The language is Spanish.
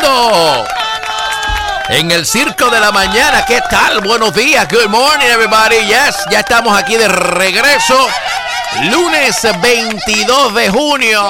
Rico. En el Circo de la Mañana. ¿Qué tal? Buenos días. Good morning, everybody. Yes, ya estamos aquí de regreso. Lunes 22 de junio.